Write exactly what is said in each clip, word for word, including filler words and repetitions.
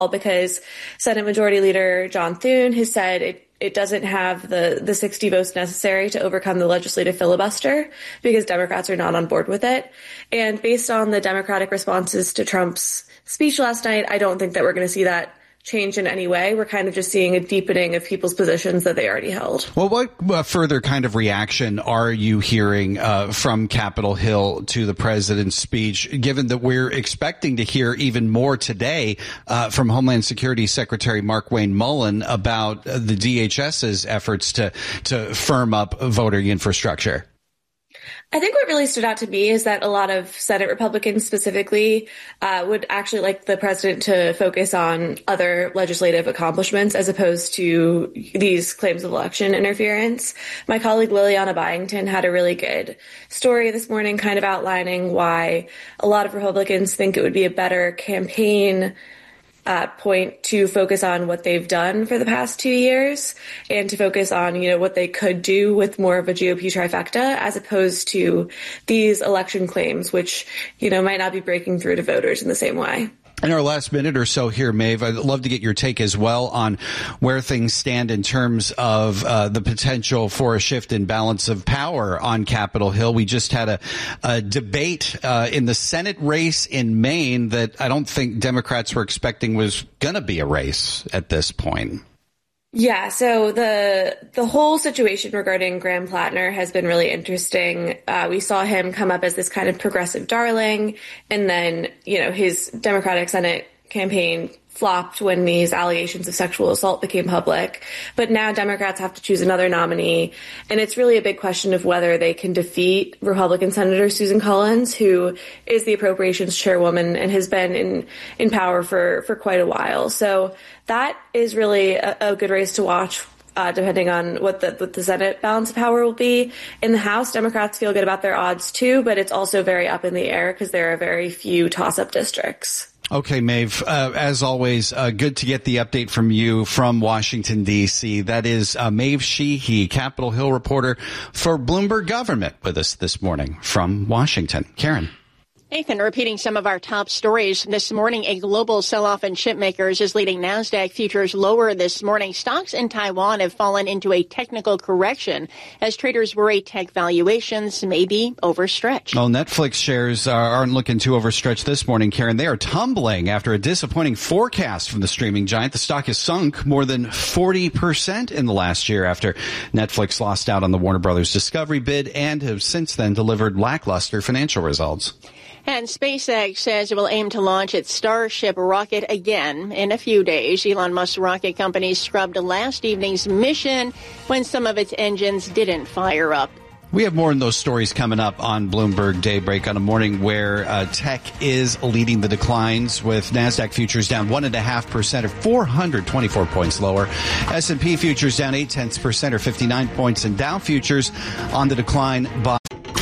because Senate Majority Leader John Thune has said it, it doesn't have the, the sixty votes necessary to overcome the legislative filibuster because Democrats are not on board with it. And based on the Democratic responses to Trump's speech last night, I don't think that we're going to see that change in any way. We're kind of just seeing a deepening of people's positions that they already held. Well, what uh, further kind of reaction are you hearing uh, from Capitol Hill to the president's speech, given that we're expecting to hear even more today uh, from Homeland Security Secretary Markwayne Mullin about uh, the D H S's efforts to, to firm up voter infrastructure? I think what really stood out to me is that a lot of Senate Republicans specifically uh, would actually like the president to focus on other legislative accomplishments as opposed to these claims of election interference. My colleague Liliana Byington had a really good story this morning kind of outlining why a lot of Republicans think it would be a better campaign Uh, point to focus on what they've done for the past two years and to focus on, you know, what they could do with more of a G O P trifecta as opposed to these election claims, which, you know, might not be breaking through to voters in the same way. In our last minute or so here, Maeve, I'd love to get your take as well on where things stand in terms of uh, the potential for a shift in balance of power on Capitol Hill. We just had a, a debate uh, in the Senate race in Maine that I don't think Democrats were expecting was going to be a race at this point. Yeah, so the the whole situation regarding Graham Plattner has been really interesting. Uh, we saw him come up as this kind of progressive darling, and then, you know, his Democratic Senate campaign flopped when these allegations of sexual assault became public. But now Democrats have to choose another nominee, and it's really a big question of whether they can defeat Republican Senator Susan Collins, who is the appropriations chairwoman and has been in, in power for, for quite a while. So that is really a, a good race to watch, uh, depending on what the, what the Senate balance of power will be. In the House, Democrats feel good about their odds too, but it's also very up in the air because there are very few toss-up districts. Okay, Maeve, uh, as always, uh, good to get the update from you from Washington, D C. That is uh, Maeve Sheehy, Capitol Hill reporter for Bloomberg Government, with us this morning from Washington. Karen. Nathan, repeating some of our top stories this morning, a global sell-off in chip makers is leading NASDAQ futures lower this morning. Stocks in Taiwan have fallen into a technical correction as traders worry tech valuations may be overstretched. Well, Netflix shares aren't looking too overstretched this morning, Karen. They are tumbling after a disappointing forecast from the streaming giant. The stock has sunk more than forty percent in the last year after Netflix lost out on the Warner Brothers Discovery bid and have since then delivered lackluster financial results. And SpaceX says it will aim to launch its Starship rocket again in a few days. Elon Musk's rocket company scrubbed last evening's mission when some of its engines didn't fire up. We have more on those stories coming up on Bloomberg Daybreak on a morning where uh, tech is leading the declines, with NASDAQ futures down one point five percent or four hundred twenty-four points lower. S and P futures down eight tenths percent or fifty-nine points, and Dow futures on the decline by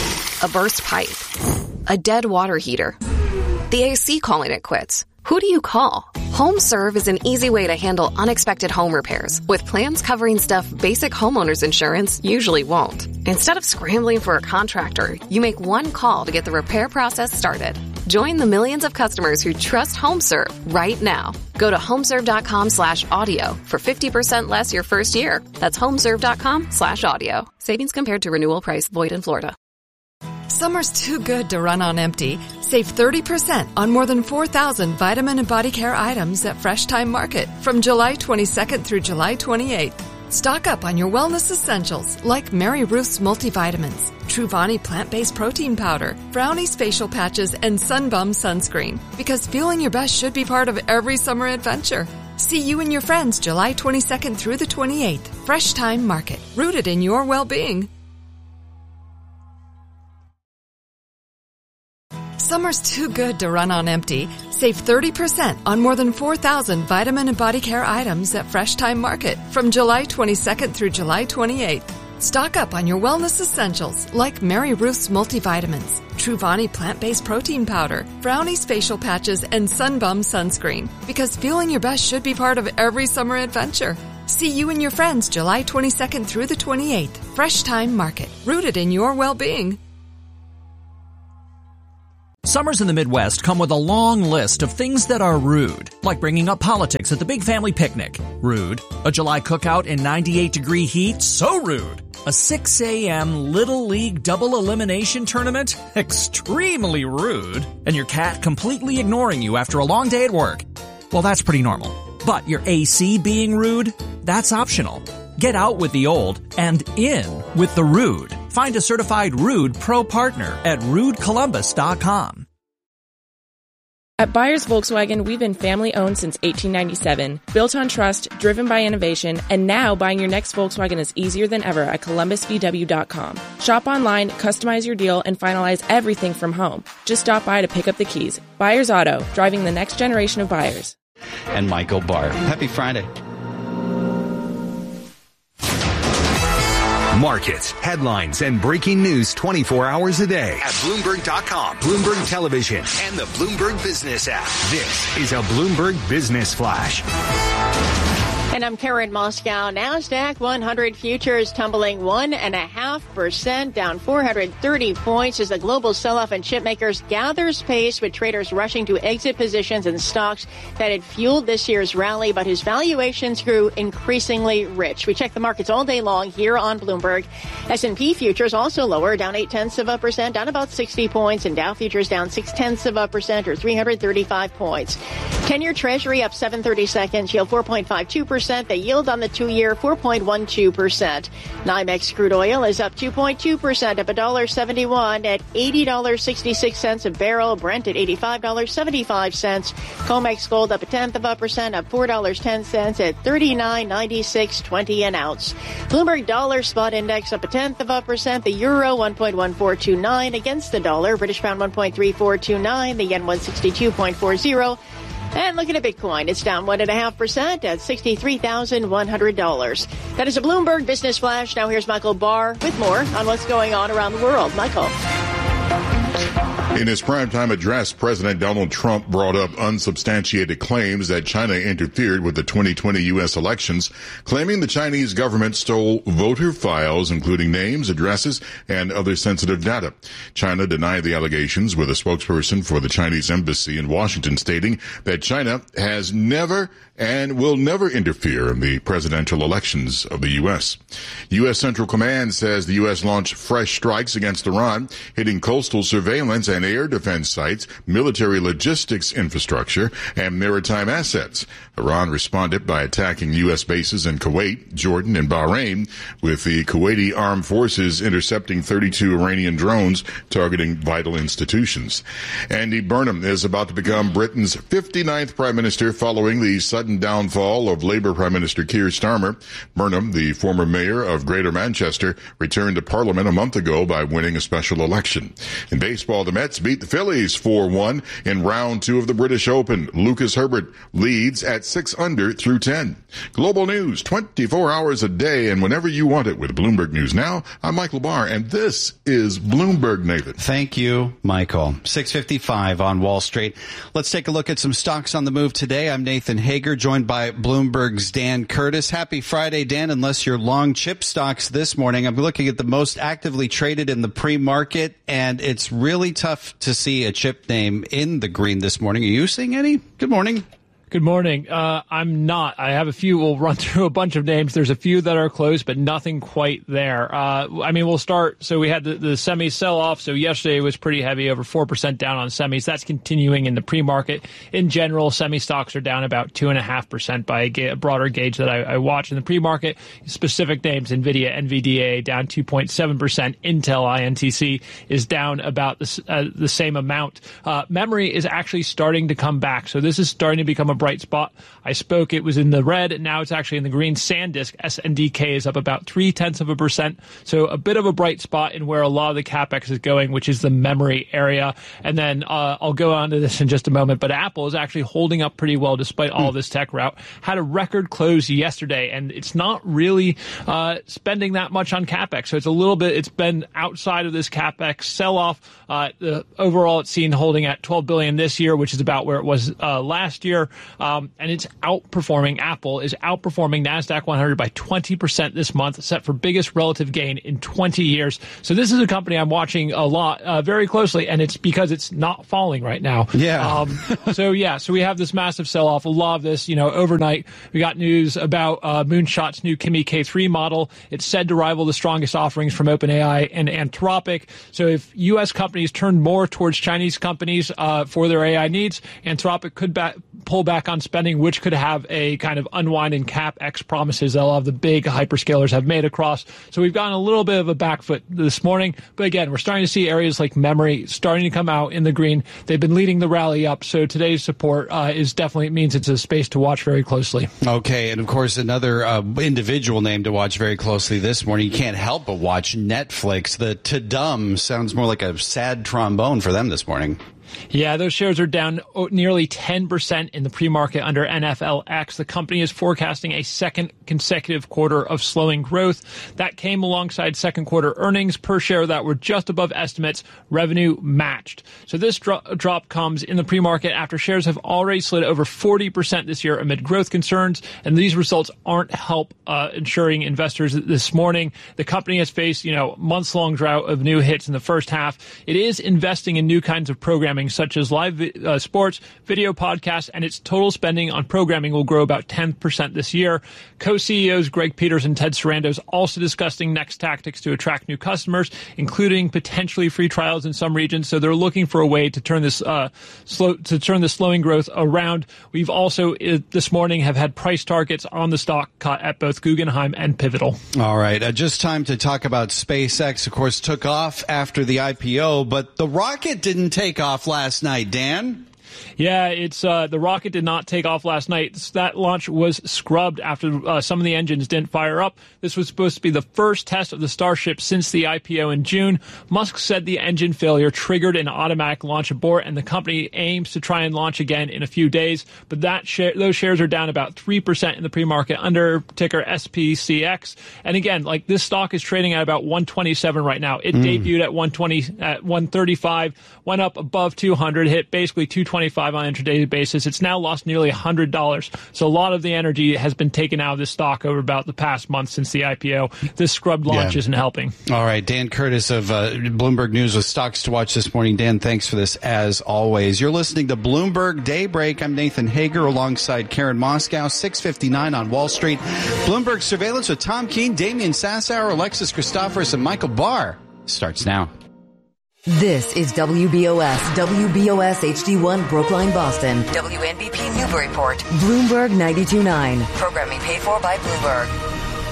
a burst pipe, a dead water heater, the A C calling it quits. Who do you call? HomeServe is an easy way to handle unexpected home repairs with plans covering stuff basic homeowners insurance usually won't. Instead of scrambling for a contractor, you make one call to get the repair process started. Join the millions of customers who trust HomeServe right now. Go to homeserve.com slash audio for fifty percent less your first year. That's homeserve.com slash audio. Savings compared to renewal price, void in Florida. Summer's too good to run on empty. Save thirty percent on more than four thousand vitamin and body care items at Fresh Time Market from July twenty-second through July twenty-eighth. Stock up on your wellness essentials like Mary Ruth's multivitamins, Truvani plant-based protein powder, Brownie's facial patches, and Sunbum sunscreen. Because feeling your best should be part of every summer adventure. See you and your friends July twenty-second through the twenty-eighth. Fresh Time Market, rooted in your well-being. Summer's too good to run on empty. Save thirty percent on more than four thousand vitamin and body care items at Fresh Time Market from July twenty-second through July twenty-eighth. Stock up on your wellness essentials like Mary Ruth's multivitamins, Truvani plant-based protein powder, Brownie's facial patches, and Sunbum sunscreen. Because feeling your best should be part of every summer adventure. See you and your friends July twenty-second through the twenty-eighth. Fresh Time Market, rooted in your well-being. Summers in the Midwest come with a long list of things that are rude, like bringing up politics at the big family picnic. Rude. A July cookout in ninety-eight degree heat. So rude. A six a.m. Little League double elimination tournament. Extremely rude. And your cat completely ignoring you after a long day at work. Well, that's pretty normal. But your A C being rude? That's optional. Get out with the old and in with the rude. Find a certified Rude Pro partner at rude columbus dot com. At Byers Volkswagen, we've been family-owned since eighteen ninety-seven, built on trust, driven by innovation, and now buying your next Volkswagen is easier than ever at columbus v w dot com. Shop online, customize your deal, and finalize everything from home. Just stop by to pick up the keys. Byers Auto, driving the next generation of buyers. And Michael Barr. Happy Friday. Markets, headlines, and breaking news twenty-four hours a day at Bloomberg dot com, Bloomberg Television, and the Bloomberg Business app. This is a Bloomberg Business Flash. And I'm Karen Moscow. NASDAQ one hundred futures tumbling one and a half percent, down four hundred thirty points as the global sell-off in chip makers gathers pace, with traders rushing to exit positions in stocks that had fueled this year's rally, but whose valuations grew increasingly rich. We check the markets all day long here on Bloomberg. S and P futures also lower, down eight tenths of a percent, down about sixty points, and Dow futures down six tenths of a percent, or three hundred thirty-five points. ten-year Treasury up seven thirty-seconds, yield four point five two percent. The yield on the two-year, four point one two percent. NYMEX crude oil is up two point two percent, up one dollar seventy-one at eighty dollars and sixty-six cents a barrel. Brent at eighty-five dollars and seventy-five cents. COMEX gold up a tenth of a percent, up four dollars and ten cents at thirty-nine ninety-six twenty an ounce. Bloomberg dollar spot index up a tenth of a percent. The euro one point one four two nine against the dollar. British pound one point three four two nine. The yen one sixty-two point four zero. And looking at Bitcoin, it's down one point five percent at sixty-three thousand one hundred dollars. That is a Bloomberg Business Flash. Now here's Michael Barr with more on what's going on around the world. Michael. In his primetime address, President Donald Trump brought up unsubstantiated claims that China interfered with the twenty twenty U S elections, claiming the Chinese government stole voter files, including names, addresses, and other sensitive data. China denied the allegations, with a spokesperson for the Chinese embassy in Washington stating that China has never and will never interfere in the presidential elections of the U S. U S Central Command says the U S launched fresh strikes against Iran, hitting coastal surveillance and air defense sites, military logistics infrastructure, and maritime assets. Iran responded by attacking U S bases in Kuwait, Jordan, and Bahrain, with the Kuwaiti armed forces intercepting thirty-two Iranian drones targeting vital institutions. Andy Burnham is about to become Britain's fifty-ninth prime minister following the sudden downfall of Labour Prime Minister Keir Starmer. Burnham, the former mayor of Greater Manchester, returned to Parliament a month ago by winning a special election. In baseball, the Mets beat the Phillies four one in round two of the British Open. Lucas Herbert leads at six under through ten. Global news twenty-four hours a day and whenever you want it with Bloomberg News Now. I'm Michael Barr, and this is Bloomberg, Nathan. Thank you, Michael. six fifty-five on Wall Street. Let's take a look at some stocks on the move today. I'm Nathan Hager, joined by Bloomberg's Dan Curtis. Happy Friday, Dan. Unless you're long chip stocks this morning, I'm looking at the most actively traded in the pre-market, and it's really tough to see a chip name in the green this morning. Are you seeing any? Good morning. Good morning. Uh, I'm not. I have a few. We'll run through a bunch of names. There's a few that are close, but nothing quite there. Uh, I mean, we'll start. So we had the, the semi sell-off. So yesterday was pretty heavy, over four percent down on semis. That's continuing in the pre-market. In general, semi stocks are down about two point five percent by a, ga- a broader gauge that I, I watch in the pre-market. Specific names, NVIDIA, N V D A, down two point seven percent. Intel, I N T C, is down about the, uh, the same amount. Uh, memory is actually starting to come back. So this is starting to become a bright spot. I spoke, it was in the red. Now it's actually in the green. SanDisk, S N D K, is up about three tenths of a percent. So a bit of a bright spot in where a lot of the capex is going, which is the memory area. And then uh, I'll go on to this in just a moment. But Apple is actually holding up pretty well despite all this tech rout. Had a record close yesterday, and it's not really uh, spending that much on capex. So it's a little bit, it's been outside of this capex sell-off. Uh, the, overall, it's seen holding at twelve billion dollars this year, which is about where it was uh, last year. Um, and it's outperforming, Apple is outperforming NASDAQ one hundred by twenty percent this month, set for biggest relative gain in twenty years. So this is a company I'm watching a lot, uh, very closely, and it's because it's not falling right now. Yeah. Um, so yeah, so we have this massive sell-off. A lot of this, you know, overnight, we got news about uh, Moonshot's new Kimi K three model. It's said to rival the strongest offerings from OpenAI and Anthropic. So if U S companies turn more towards Chinese companies uh, for their A I needs, Anthropic could ba- pull back on spending, which could have a kind of unwind in CapEx promises that a lot of the big hyperscalers have made across. So we've gotten a little bit of a back foot this morning. But again, we're starting to see areas like memory starting to come out in the green. They've been leading the rally up. So today's support uh, is definitely means it's a space to watch very closely. Okay. And of course, another uh, individual name to watch very closely this morning. You can't help but watch Netflix. The Tudum sounds more like a sad trombone for them this morning. Yeah, those shares are down nearly ten percent in the pre-market under N F L X. The company is forecasting a second consecutive quarter of slowing growth. That came alongside second quarter earnings per share that were just above estimates, revenue matched. So this dro- drop comes in the pre-market after shares have already slid over forty percent this year amid growth concerns, and these results aren't help uh, ensuring investors this morning. The company has faced, you know, months-long drought of new hits in the first half. It is investing in new kinds of programming such as live uh, sports, video podcasts, and its total spending on programming will grow about ten percent this year. Co-C E Os Greg Peters and Ted Sarandos also discussing next tactics to attract new customers, including potentially free trials in some regions. So they're looking for a way to turn this uh, slow to turn the slowing growth around. We've also uh, this morning have had price targets on the stock cut at both Guggenheim and Pivotal. All right, uh, just time to talk about SpaceX. Of course, took off after the I P O, but the rocket didn't take off last night, Dan. Yeah, it's uh, the rocket did not take off last night. That launch was scrubbed after uh, some of the engines didn't fire up. This was supposed to be the first test of the Starship since the I P O in June. Musk said the engine failure triggered an automatic launch abort, and the company aims to try and launch again in a few days. But that share, those shares are down about three percent in the pre-market under ticker S P C X. And again, like this stock is trading at about one twenty-seven right now. It mm. debuted at one twenty, at one thirty-five, went up above two hundred, hit basically two twenty-five on an intraday basis. It's now lost nearly one hundred dollars. So a lot of the energy has been taken out of this stock over about the past month since the I P O. This scrubbed launch yeah. isn't helping. All right. Dan Curtis of uh, Bloomberg News with stocks to watch this morning. Dan, thanks for this as always. You're listening to Bloomberg Daybreak. I'm Nathan Hager alongside Karen Moscow, six fifty-nine on Wall Street. Bloomberg Surveillance with Tom Keene, Damian Sassower, Alexis Christoforous, and Michael Barr starts now. This is W B O S, W B O S H D one Brookline, Boston. W N B P Newburyport. Bloomberg ninety-two point nine. Programming paid for by Bloomberg.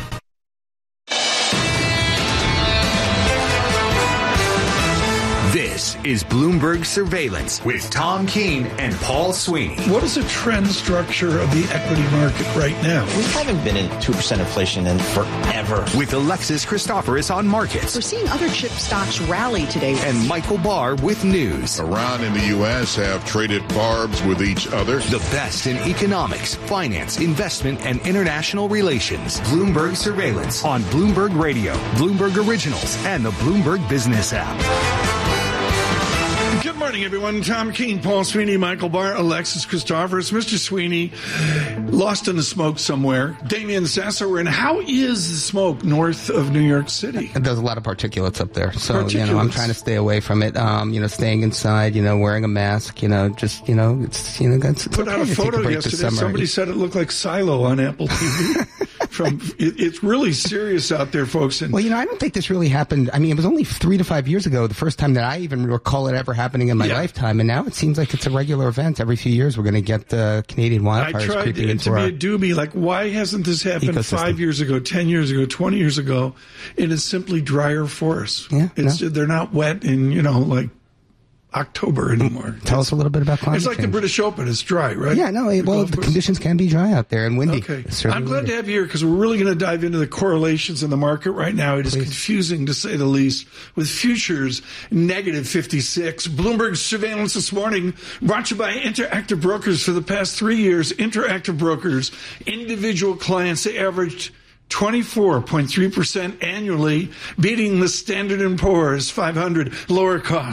This is Bloomberg Surveillance with Tom Keene and Paul Sweeney. What is the trend structure of the equity market right now? We haven't been in two percent inflation in forever. With Alexis Christoforous on markets. We're seeing other chip stocks rally today. And Michael Barr with news. Iran and the U S have traded barbs with each other. The best in economics, finance, investment, and international relations. Bloomberg Surveillance on Bloomberg Radio, Bloomberg Originals, and the Bloomberg Business app. Good morning, everyone. Tom Keene, Paul Sweeney, Michael Barr, Alexis Christoforous, Mister Sweeney, lost in the smoke somewhere. Damian Sassower, and how is the smoke north of New York City? There's a lot of particulates up there, so particulates. you know I'm trying to stay away from it. Um, you know, staying inside, you know, wearing a mask, you know, just you know, it's you know, it's, it's put okay out a photo a yesterday. Somebody said it looked like Silo on Apple T V. From it, it's really serious out there, folks. And well, you know, I don't think this really happened. I mean, it was only three to five years ago, the first time that I even recall it ever happening in my yeah. lifetime, and now it seems like it's a regular event. Every few years, we're going to get the Canadian wildfires I tried creeping to, into to our be a doobie. Like, why hasn't this happened ecosystem. five years ago, ten years ago, twenty years ago? It is simply drier forests. Yeah, it's no. they're not wet in you know like October anymore. Tell it's, us a little bit about climate It's like change. the British Open. It's dry, right? Yeah, no, it, well, the conditions can be dry out there and windy. Okay. I'm glad windy. to have you here because we're really going to dive into the correlations in the market right now. It is Please. confusing, to say the least, with futures negative fifty-six. Bloomberg Surveillance this morning brought to you by Interactive Brokers. For the past three years, Interactive Brokers, individual clients, they averaged twenty-four point three percent annually, beating the Standard and Poor's five hundred. Lower costs,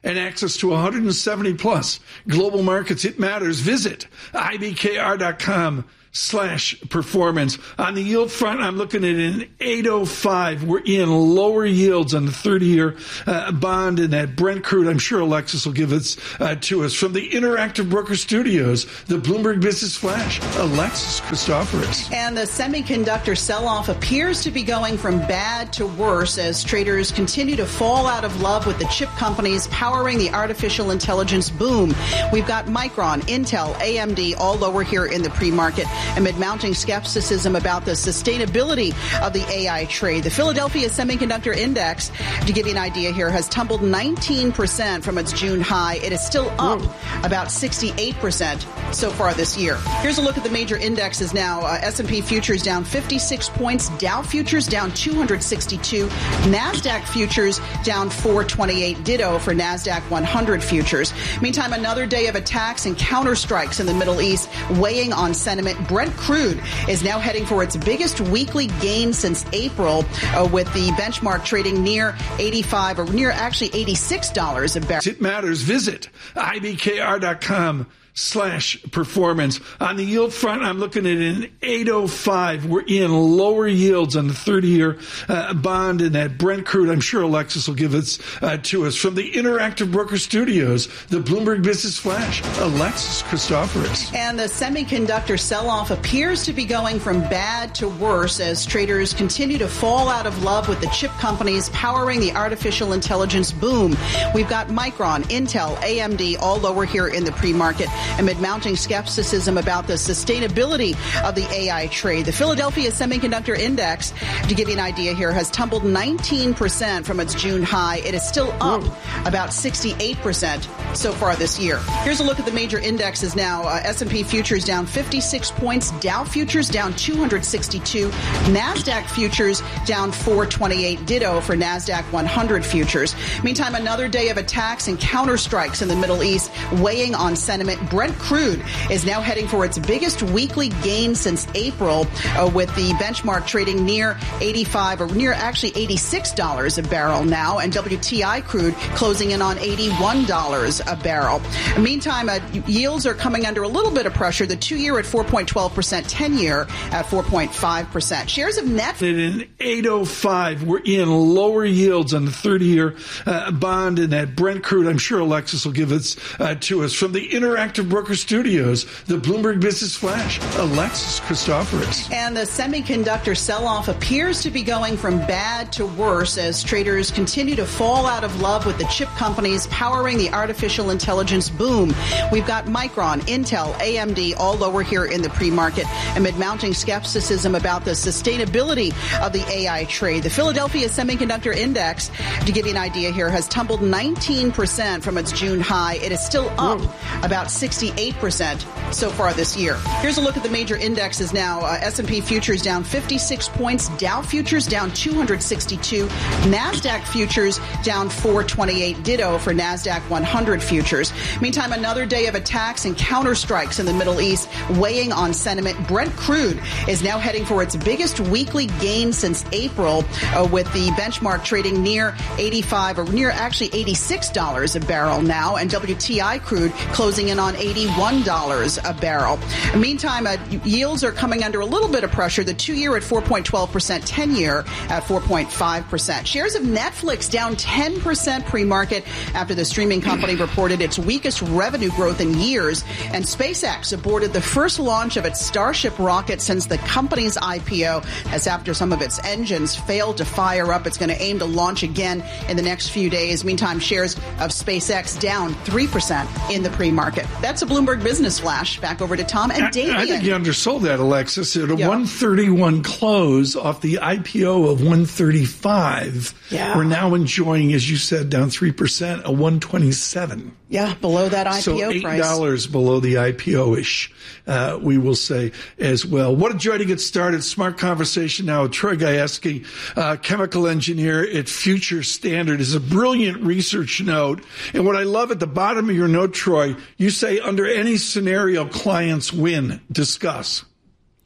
and access to one hundred seventy plus global markets. It matters. Visit I B K R dot com slash performance. On the yield front, I'm looking at an eight oh five. We're in lower yields on the thirty-year uh, bond and that Brent crude. I'm sure Alexis will give it uh, to us. From the Interactive Broker Studios, the Bloomberg Business Flash, Alexis Christoforous. And the semiconductor sell-off appears to be going from bad to worse as traders continue to fall out of love with the chip companies powering the artificial intelligence boom. We've got Micron, Intel, A M D all lower here in the pre-market amid mounting skepticism about the sustainability of the A I trade. The Philadelphia Semiconductor Index, to give you an idea here, has tumbled nineteen percent from its June high. It is still up about sixty-eight percent so far this year. Here's a look at the major indexes now. Uh, S and P futures down fifty-six points, Dow futures down two hundred sixty-two, NASDAQ futures down four twenty-eight, ditto for NASDAQ one hundred futures. Meantime, another day of attacks and counterstrikes in the Middle East weighing on sentiment. Brent crude is now heading for its biggest weekly gain since April, uh, with the benchmark trading near eighty-five or near actually eighty-six dollars a barrel. It matters. Visit I B K R dot com slash performance. On the yield front, I'm looking at an eight oh five. We're in lower yields on the thirty-year uh, bond and that Brent crude. I'm sure Alexis will give it uh, to us. From the Interactive Broker Studios, the Bloomberg Business Flash, Alexis Christoforous. And the semiconductor sell-off appears to be going from bad to worse as traders continue to fall out of love with the chip companies powering the artificial intelligence boom. We've got Micron, Intel, A M D all lower here in the pre-market amid mounting skepticism about the sustainability of the A I trade. The Philadelphia Semiconductor Index, to give you an idea here, has tumbled nineteen percent from its June high. It is still up about sixty-eight percent so far this year. Here's a look at the major indexes now. Uh, S and P futures down fifty-six points, Dow futures down two hundred sixty-two, NASDAQ futures down four twenty-eight, ditto for NASDAQ one hundred futures. Meantime, another day of attacks and counterstrikes in the Middle East weighing on sentiment. Brent crude is now heading for its biggest weekly gain since April, uh, with the benchmark trading near eighty-five or near actually eighty-six dollars a barrel now, and W T I crude closing in on eighty-one dollars a barrel. Meantime, uh, yields are coming under a little bit of pressure. The two-year at four point one two percent, ten-year at four point five percent. Shares of Netflix. At an eight oh five, we're in lower yields on the thirty-year uh, bond and that Brent crude. I'm sure Alexis will give it uh, to us. From the Interactive Broker Studios, the Bloomberg Business Flash, Alexis Christoforous. And the semiconductor sell-off appears to be going from bad to worse as traders continue to fall out of love with the chip companies powering the artificial intelligence boom. We've got Micron, Intel, A M D all lower here in the pre-market amid mounting skepticism about the sustainability of the A I trade. The Philadelphia Semiconductor Index, to give you an idea here, has tumbled nineteen percent from its June high. It is still up about sixty-eight percent so far this year. Here's a look at the major indexes now. Uh, S and P futures down fifty-six points, Dow futures down two hundred sixty-two, NASDAQ futures down four twenty-eight, ditto for NASDAQ one hundred futures. Meantime, another day of attacks and counterstrikes in the Middle East weighing on sentiment. Brent crude is now heading for its biggest weekly gain since April, uh, with the benchmark trading near eighty-five or near actually eighty-six dollars a barrel now, and W T I crude closing in on eighty-one dollars a barrel. Meantime, uh, yields are coming under a little bit of pressure. The two-year at four point one two percent, ten-year at four point five percent. Shares of Netflix down ten percent pre-market after the streaming company reported its weakest revenue growth in years, and SpaceX aborted the first launch of its Starship rocket since the company's I P O, as after some of its engines failed to fire up, it's going to aim to launch again in the next few days. Meantime, shares of SpaceX down three percent in the pre-market. That's a Bloomberg Business Flash. Back over to Tom and Damian. I, I think you undersold that, Alexis. At a yeah. one thirty-one close off the I P O of one thirty-five, yeah. we're now enjoying, as you said, down three percent, a one twenty-seven. Yeah, below that I P O so eight price. eight dollars below the I P O-ish, uh, we will say as well. What a joy to get started. Smart conversation now with Troy Gajewski, uh, chemical engineer at Future Standard. Is a brilliant research note. And what I love at the bottom of your note, Troy, you say under any scenario, clients win. Discuss.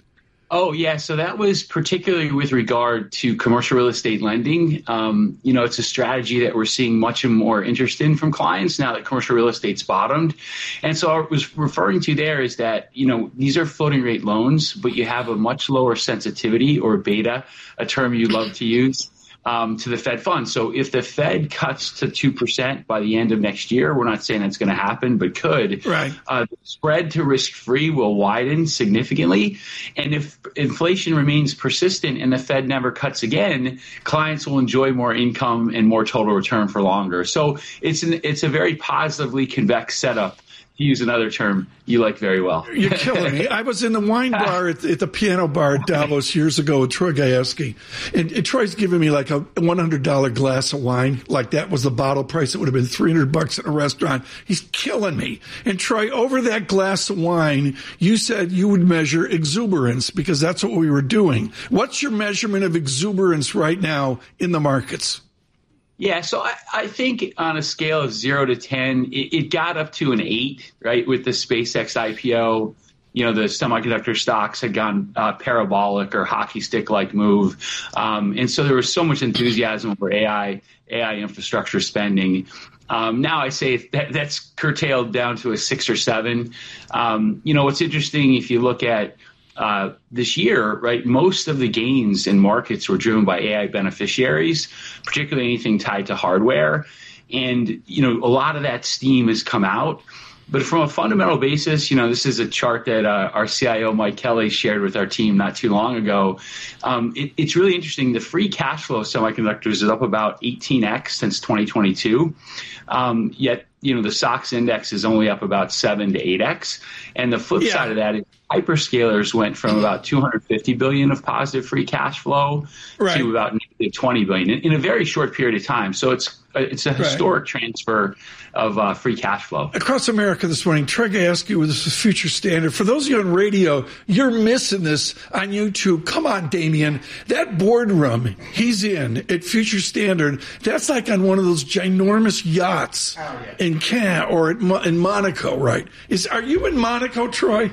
Oh, yeah. So that was particularly with regard to commercial real estate lending. Um, you know, it's a strategy that we're seeing much more interest in from clients now that commercial real estate's bottomed. And so I was referring to there is that, you know, these are floating rate loans, but you have a much lower sensitivity or beta, a term you love to use. Um, to the Fed funds. So if the Fed cuts to two percent by the end of next year, we're not saying that's going to happen, but could. Right. Uh, the spread to risk-free will widen significantly. And if inflation remains persistent and the Fed never cuts again, clients will enjoy more income and more total return for longer. So it's an, it's a very positively convex setup, to use another term you like very well. You're killing me. I was in the wine bar at the, at the piano bar at Davos years ago with Troy Gajewski, and, and Troy's giving me like a one hundred dollars glass of wine. Like that was the bottle price. It would have been three hundred bucks at a restaurant. He's killing me. And Troy, over that glass of wine, you said you would measure exuberance because that's what we were doing. What's your measurement of exuberance right now in the markets? Yeah, so I, I think on a scale of zero to ten, it, it got up to an eight, right, with the SpaceX I P O. You know, the semiconductor stocks had gone uh, parabolic or hockey stick-like move. Um, and so there was so much enthusiasm for A I, A I infrastructure spending. Um, now I say that that's curtailed down to a six or seven. Um, you know, what's interesting if you look at Uh, this year, right, most of the gains in markets were driven by A I beneficiaries, particularly anything tied to hardware. And, you know, a lot of that steam has come out. But from a fundamental basis, you know, this is a chart that uh, our C I O, Mike Kelly, shared with our team not too long ago. Um, it, it's really interesting. The free cash flow of semiconductors is up about eighteen x since twenty twenty-two. Um, yet, you know, the S O X index is only up about seven to eight x. And the flip yeah. side of that is hyperscalers went from about two hundred fifty billion dollars of positive free cash flow right. to about twenty billion dollars in, in a very short period of time. So it's it's a historic right. transfer of uh, free cash flow. Across America this morning, Troy Gajewski with the Future Standard. For those of you on radio, you're missing this on YouTube. Come on, Damien. That boardroom he's in at Future Standard, that's like on one of those ginormous yachts oh, yeah. in Cannes or at Mo- in Monaco, right? Is Are you in Monaco, Troy?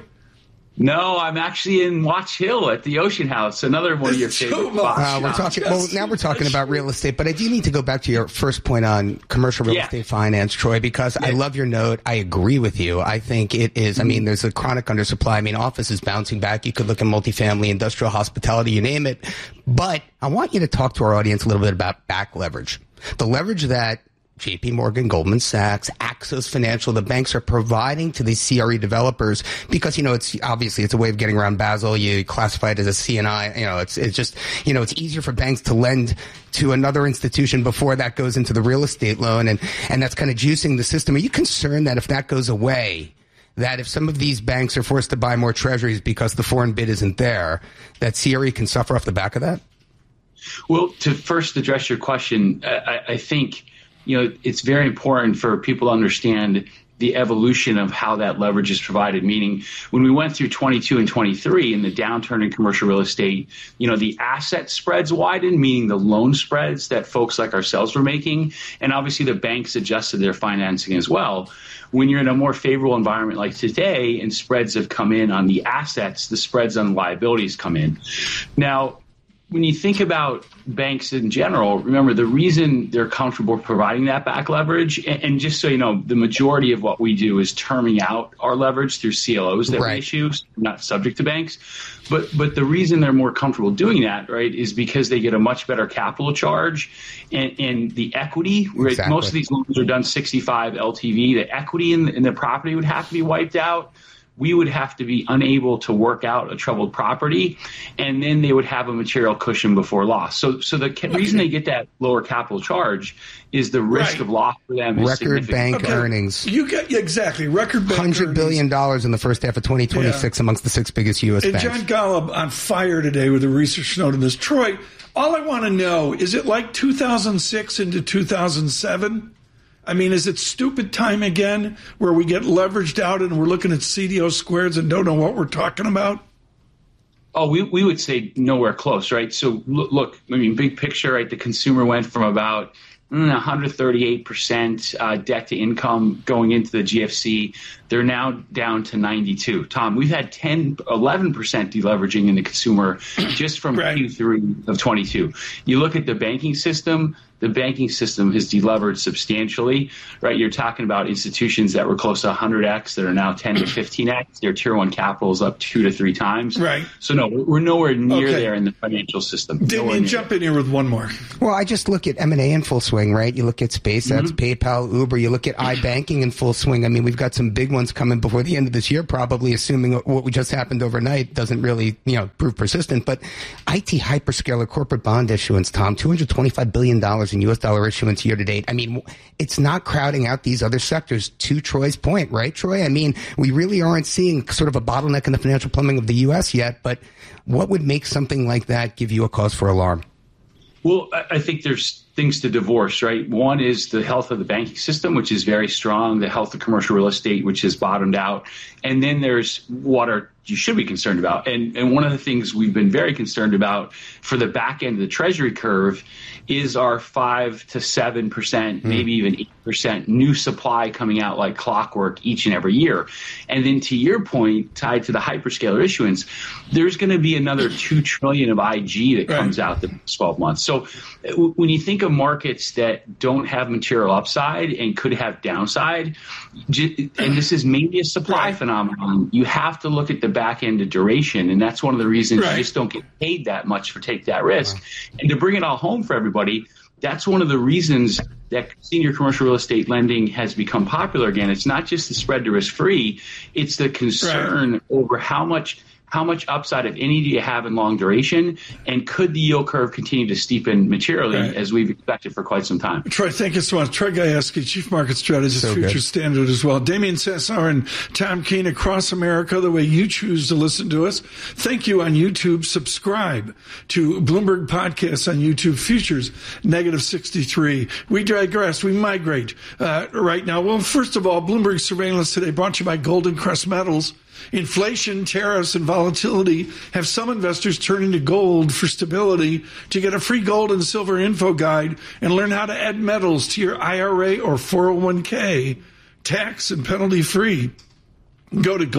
No, I'm actually in Watch Hill at the Ocean House, another one of your favorite spots. Uh, we're talking, well, now we're talking about real estate, but I do need to go back to your first point on commercial real yeah. estate finance, Troy, because yeah. I love your note. I agree with you. I think it is, I mean, there's a chronic undersupply. I mean, office is bouncing back. You could look at multifamily, industrial, hospitality, you name it. But I want you to talk to our audience a little bit about back leverage. The leverage that J P Morgan, Goldman Sachs, Axos Financial, the banks are providing to these C R E developers because, you know, it's obviously it's a way of getting around Basel. You classify it as a C and I, you know, it's, it's just, you know, it's easier for banks to lend to another institution before that goes into the real estate loan. And, and that's kind of juicing the system. Are you concerned that if that goes away, that if some of these banks are forced to buy more treasuries because the foreign bid isn't there, that C R E can suffer off the back of that? Well, to first address your question, I, I think, you know, it's very important for people to understand the evolution of how that leverage is provided, meaning when we went through twenty-two and twenty-three in the downturn in commercial real estate, you know, the asset spreads widened, meaning the loan spreads that folks like ourselves were making. And obviously the banks adjusted their financing as well. When you're in a more favorable environment like today and spreads have come in on the assets, the spreads on liabilities come in. Now, when you think about banks in general, remember the reason they're comfortable providing that back leverage, and, and just so you know, the majority of what we do is terming out our leverage through C L Os that right. we issue, so we're not subject to banks. But but the reason they're more comfortable doing that, right, is because they get a much better capital charge, and, and the equity, right, exactly. most of these loans are done sixty-five L T V. The equity in, in the property would have to be wiped out. We would have to be unable to work out a troubled property, and then they would have a material cushion before loss. So so the ca- reason they get that lower capital charge is the risk right. of loss for them is record bank okay. earnings. You get yeah, exactly record bank one hundred billion dollars in the first half of twenty twenty-six yeah. amongst the six biggest U S and banks. John Golub on fire today with a research note on this. Troy, all I want to know, is it like two thousand six into two thousand seven? I mean, is it stupid time again where we get leveraged out and we're looking at C D O squareds and don't know what we're talking about? Oh, we we would say nowhere close, right? So look, look I mean, big picture, right? The consumer went from about one hundred thirty-eight percent uh, debt to income going into the G F C. They're now down to ninety-two. Tom, we've had ten, eleven percent deleveraging in the consumer just from right. Q three of twenty-two. You look at the banking system, the banking system has delevered substantially, right? You're talking about institutions that were close to one hundred x that are now ten to fifteen x. Their tier one capital is up two to three times. Right. So, no, we're nowhere near okay. there in the financial system. Damien, jump in here with one more. Well, I just look at M and A in full swing, right? You look at SpaceX, mm-hmm. PayPal, Uber. You look at iBanking in full swing. I mean, we've got some big ones coming before the end of this year, probably, assuming what we just happened overnight doesn't really, you know, prove persistent. But I T hyperscaler corporate bond issuance, Tom, two hundred twenty-five billion dollars in U S dollar issuance year to date. I mean, it's not crowding out these other sectors, to Troy's point, right, Troy? I mean, we really aren't seeing sort of a bottleneck in the financial plumbing of the U S yet, but what would make something like that give you a cause for alarm? Well, I think there's things to divorce, right? One is the health of the banking system, which is very strong, the health of commercial real estate, which has bottomed out. And then there's what are you should be concerned about. And and one of the things we've been very concerned about for the back end of the Treasury curve is our five to seven percent, mm. maybe even eight percent new supply coming out like clockwork each and every year. And then to your point, tied to the hyperscaler issuance, there's going to be another two trillion of I G that comes right. out the next twelve months. So when you think of markets that don't have material upside and could have downside, and this is maybe a supply right. phenomenon, you have to look at the back end of duration. And that's one of the reasons right. you just don't get paid that much for take that risk. Wow. And to bring it all home for everybody, that's one of the reasons that senior commercial real estate lending has become popular again. It's not just the spread to risk free. It's the concern right. over how much How much upside, if any, do you have in long duration? And could the yield curve continue to steepen materially right. as we've expected for quite some time? Troy, thank you so much. Troy Gajewski, Chief Market Strategist, so Future good. Standard as well. Damien Sassower and Tom Keene across America, the way you choose to listen to us. Thank you on YouTube. Subscribe to Bloomberg Podcasts on YouTube. Futures, negative sixty-three. We digress. We migrate uh, right now. Well, first of all, Bloomberg Surveillance today brought to you by Golden Crest Metals. Inflation, tariffs, and volatility have some investors turning to gold for stability. To get a free gold and silver info guide and learn how to add metals to your I R A or four oh one k, tax and penalty free, go to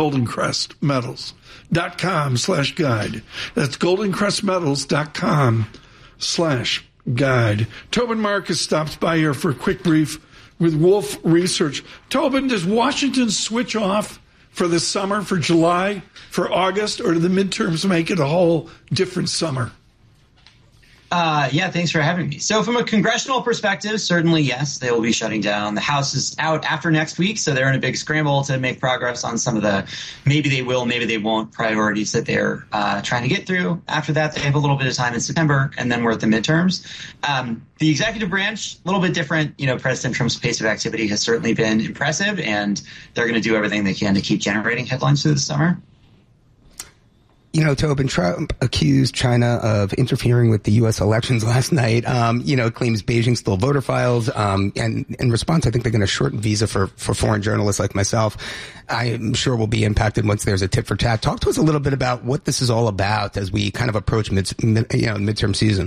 goldencrestmetals.com slash guide. That's goldencrestmetals.com slash guide. Tobin Marcus stops by here for a quick brief with Wolf Research. Tobin, does Washington switch off for the summer, for July, for August, or do the midterms make it a whole different summer? Uh, yeah, thanks for having me. So from a congressional perspective, certainly, yes, they will be shutting down. The House is out after next week, so they're in a big scramble to make progress on some of the maybe they will, maybe they won't priorities that they're uh, trying to get through. After that, they have a little bit of time in September, and then we're at the midterms. Um, the executive branch, a little bit different. You know, President Trump's pace of activity has certainly been impressive, and they're going to do everything they can to keep generating headlines through the summer. You know, Tobin, Trump accused China of interfering with the U S elections last night. Um, you know, claims Beijing stole voter files. Um, and in response, I think they're going to shorten visa for, for foreign journalists like myself. I am sure will be impacted once there's a tit for tat. Talk to us a little bit about what this is all about as we kind of approach mid, mid you know, midterm season.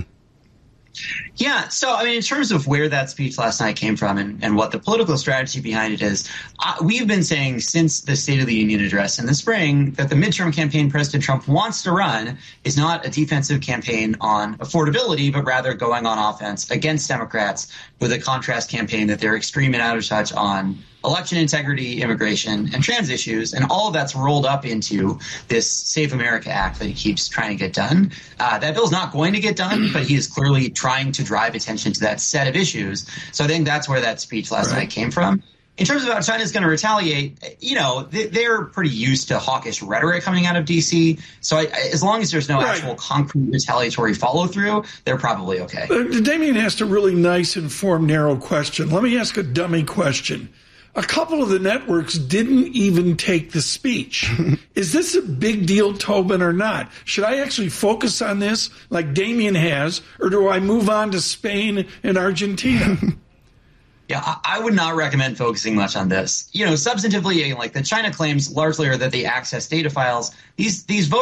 Yeah. So, I mean, in terms of where that speech last night came from and, and what the political strategy behind it is, uh, we've been saying since the State of the Union address in the spring that the midterm campaign President Trump wants to run is not a defensive campaign on affordability, but rather going on offense against Democrats with a contrast campaign that they're extreme and out of touch on election integrity, immigration, and trans issues. And all of that's rolled up into this Save America Act that he keeps trying to get done. Uh, that bill's not going to get done, but he is clearly trying to drive attention to that set of issues. So I think that's where that speech last right. night came from. In terms of how China's going to retaliate, you know, they're pretty used to hawkish rhetoric coming out of D C. So I, as long as there's no right. actual concrete retaliatory follow-through, they're probably okay. Uh, Damien asked a really nice, informed, narrow question. Let me ask a dummy question. A couple of the networks didn't even take the speech. Is this a big deal, Tobin, or not? Should I actually focus on this like Damien has, or do I move on to Spain and Argentina? Yeah, I would not recommend focusing much on this. You know, substantively, like the China claims largely are that they access data files. These these voter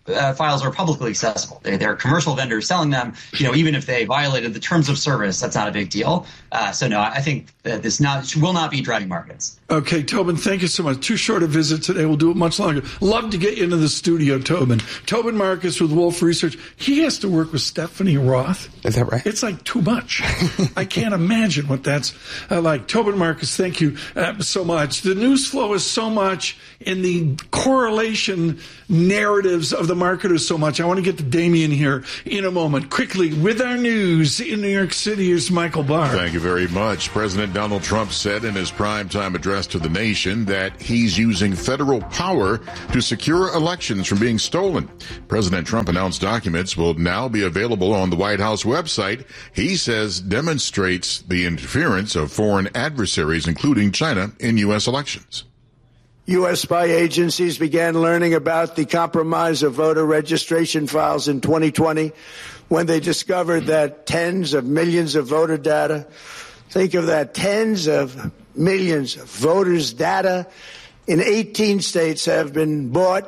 uh, files are publicly accessible. They, they're commercial vendors selling them. You know, even if they violated the terms of service, that's not a big deal. Uh, so no, I think that this not will not be driving markets. Okay, Tobin, thank you so much. Too short a visit today. We'll do it much longer. Love to get you into the studio, Tobin. Tobin Marcus with Wolfe Research. He has to work with Stephanie Roth. Is that right? It's like too much. I can't imagine what that's uh, like. Tobin Marcus, thank you uh, so much. The news flow is so much, and the correlation narratives of the market is so much. I want to get to Damien here in a moment. Quickly, with our news in New York City, here's Michael Barr. Thank you very much. President Donald Trump said in his primetime address to the nation that he's using federal power to secure elections from being stolen. President Trump announced documents will now be available on the White House website. He says demonstrates the interference of foreign adversaries, including China, in U S elections. U S spy agencies began learning about the compromise of voter registration files in twenty twenty when they discovered that tens of millions of voter data, think of that, tens of millions of voters' data in eighteen states have been bought,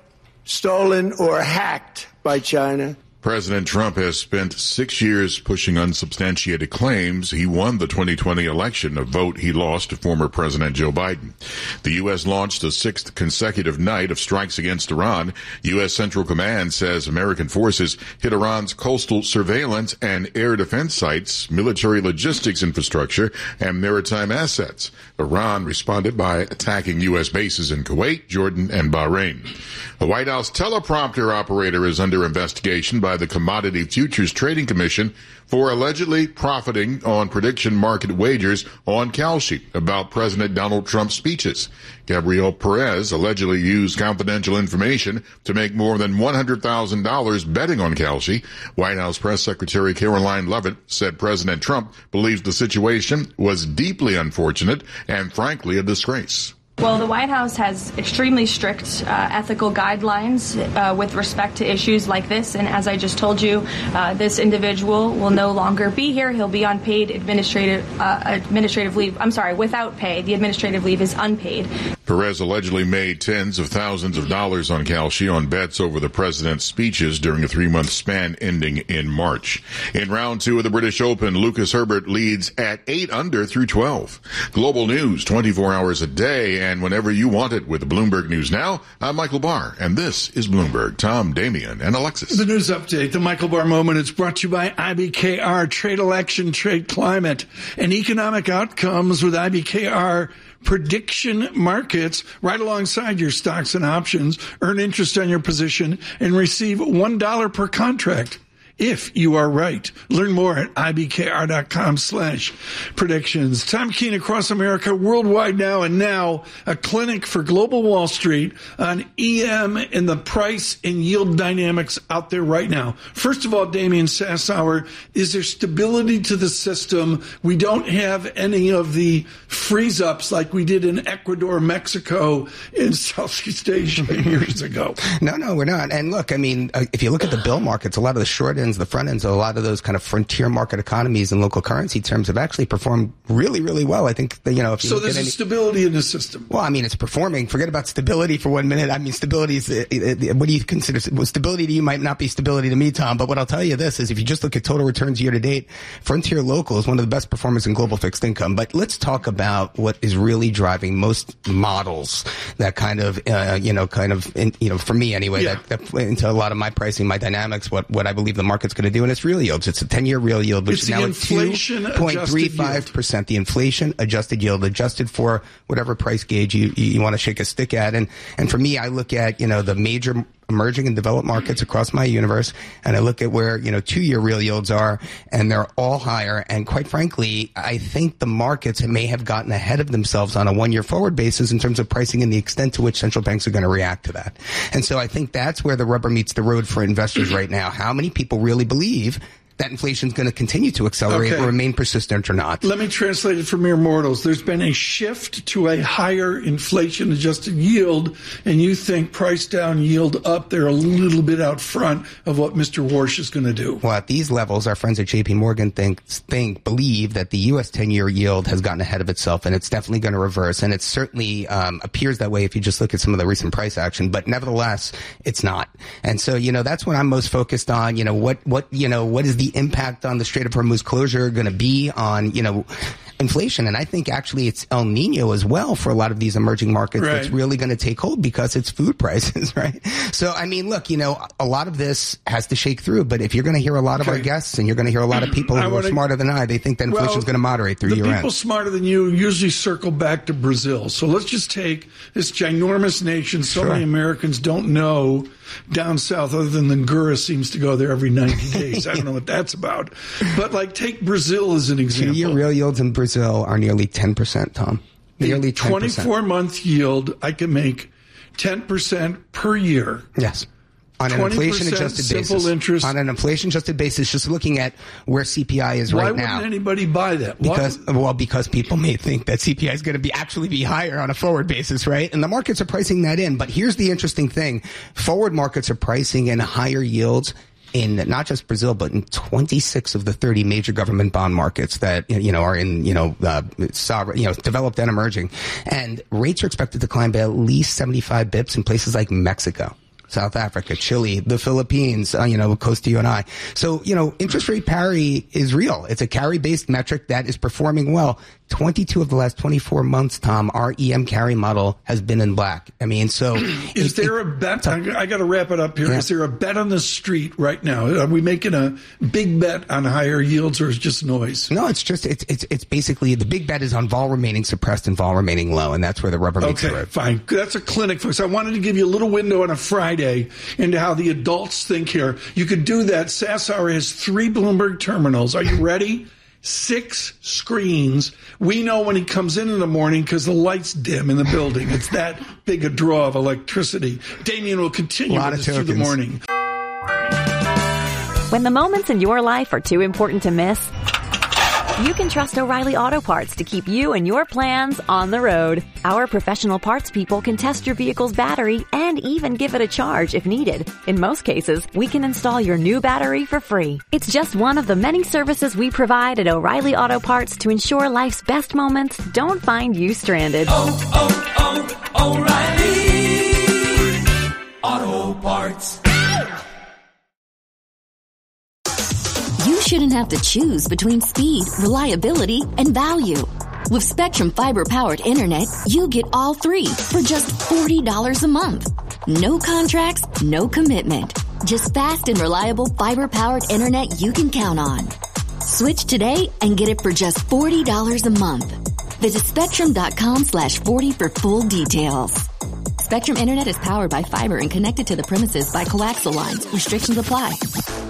stolen, or hacked by China. President Trump has spent six years pushing unsubstantiated claims he won the twenty twenty election, a vote he lost to former President Joe Biden. The U S launched a sixth consecutive night of strikes against Iran. U S Central Command says American forces hit Iran's coastal surveillance and air defense sites, military logistics infrastructure, and maritime assets. Iran responded by attacking U S bases in Kuwait, Jordan, and Bahrain. A White House teleprompter operator is under investigation by the Commodity Futures Trading Commission for allegedly profiting on prediction market wagers on Kalshi about President Donald Trump's speeches. Gabrielle Perez allegedly used confidential information to make more than one hundred thousand dollars betting on Kalshi. White House Press Secretary Caroline Leavitt said President Trump believes the situation was deeply unfortunate and frankly a disgrace. Well, the White House has extremely strict uh, ethical guidelines uh, with respect to issues like this. And as I just told you, uh, this individual will no longer be here. He'll be on paid administrative uh, administrative leave. I'm sorry, without pay. The administrative leave is unpaid. Perez allegedly made tens of thousands of dollars on Kalshi on bets over the president's speeches during a three-month span ending in March. In round two of the British Open, Lucas Herbert leads at eight under through twelve. Global news twenty-four hours a day and whenever you want it with Bloomberg News Now. I'm Michael Barr, and this is Bloomberg. Tom, Damien, and Alexis. The news update, the Michael Barr Moment, is brought to you by I B K R, Trade Election, Trade Climate, and Economic Outcomes with I B K R Prediction Markets, right alongside your stocks and options. Earn interest on your position and receive one dollar per contract if you are right. Learn more at ibkr.com slash predictions. Tom Keene across America, worldwide now, and now a clinic for global Wall Street on E M and the price and yield dynamics out there right now. First of all, Damien Sassower, is there stability to the system? We don't have any of the freeze-ups like we did in Ecuador, Mexico, and Southeast Asia years ago. No, no, we're not. And look, I mean, uh, if you look at the bill markets, a lot of the short ends, the front ends of a lot of those kind of frontier market economies in local currency terms have actually performed really, really well. I think that, you know, if you so look there's at a any, stability in the system. Well, I mean, it's performing. Forget about stability for one minute. I mean, stability is, uh, uh, what do you consider? Well, stability to you might not be stability to me, Tom, but what I'll tell you this is if you just look at total returns year to date, Frontier Local is one of the best performers in global fixed income. But let's talk about what is really driving most models that kind of, uh, you know, kind of, in, you know, for me anyway, yeah. that, that play into a lot of my pricing, my dynamics, what, what I believe the market's going to do, and it's real yields. It's a ten-year real yield, which it's is now at two point three five percent. The inflation adjusted yield, adjusted for whatever price gauge you, you, you want to shake a stick at. And, and for me, I look at, you know, the major emerging and developed markets across my universe, and I look at where, you know, two-year real yields are, and they're all higher. And quite frankly, I think the markets may have gotten ahead of themselves on a one-year forward basis in terms of pricing and the extent to which central banks are going to react to that. And so I think that's where the rubber meets the road for investors right now. How many people really believe that inflation is going to continue to accelerate Okay. or remain persistent or not. Let me translate it for mere mortals. There's been a shift to a higher inflation-adjusted yield, and you think price down, yield up. They're a little bit out front of what Mister Warsh is going to do. Well, at these levels, our friends at J P Morgan think, think, believe that the U S ten-year yield has gotten ahead of itself, and it's definitely going to reverse. And it certainly um, appears that way if you just look at some of the recent price action. But nevertheless, it's not. And so, you know, that's what I'm most focused on. You know, what, what, you know, what is the impact on the Strait of Hormuz closure going to be on, you know, inflation? And I think actually it's El Nino as well for a lot of these emerging markets Right. that's really going to take hold because it's food prices, right? So, I mean, look, you know, a lot of this has to shake through, but if you're going to hear a lot of Okay. our guests and you're going to hear a lot of people I who are wanna- smarter than I, they think that inflation is Well, going to moderate through the year people end. smarter than you usually circle back to Brazil. So let's just take this ginormous nation so Sure. many Americans don't know down south, other than the Ngura seems to go there every ninety days. I don't know what that's about. But like take Brazil as an example. Two-year real yields in Brazil are nearly ten percent, Tom. Nearly A ten percent. twenty-four month yield, I can make ten percent per year. Yes. On an twenty percent inflation-adjusted simple basis. interest. On an inflation-adjusted basis, just looking at where C P I is Why right wouldn't now. anybody buy that? Why- Because, well, because people may think that C P I is going to be actually be higher on a forward basis, right? And the markets are pricing that in. But here's the interesting thing. Forward markets are pricing in higher yields in not just Brazil, but in twenty-six of the thirty major government bond markets that, you know, are in, you know, uh, sovereign, you know, developed and emerging. And rates are expected to climb by at least seventy-five bips in places like Mexico, South Africa, Chile, the Philippines, uh, you know, close to you and I. So, you know, interest rate parity is real. It's a carry-based metric that is performing well. twenty-two of the last twenty-four months, Tom, our E M carry model has been in black. I mean, so... Is it, there it, a bet? I, I got to wrap it up here. Yeah. Is there a bet on the street right now? Are we making a big bet on higher yields, or is it just noise? No, it's just, it's, it's, it's basically, the big bet is on vol remaining suppressed and vol remaining low, and that's where the rubber meets the Okay, road. fine. That's a clinic, folks. I wanted to give you a little window on a Friday into how the adults think here. You could do that. Sassauer has three Bloomberg terminals. Are you ready? Six screens. We know when he comes in in the morning because the lights dim in the building. It's that big a draw of electricity. Damien will continue Lot with of us through the tokens. morning. When the moments in your life are too important to miss, you can trust O'Reilly Auto Parts to keep you and your plans on the road. Our professional parts people can test your vehicle's battery and even give it a charge if needed. In most cases, we can install your new battery for free. It's just one of the many services we provide at O'Reilly Auto Parts to ensure life's best moments don't find you stranded. Oh, oh, oh, O'Reilly Auto Parts. You shouldn't have to choose between speed, reliability, and value. With Spectrum Fiber-powered internet, you get all three for just forty dollars a month. No contracts, no commitment. Just fast and reliable fiber-powered internet you can count on. Switch today and get it for just forty dollars a month. Visit spectrum.com slash 40 for full details. Spectrum Internet is powered by fiber and connected to the premises by coaxial lines. Restrictions apply.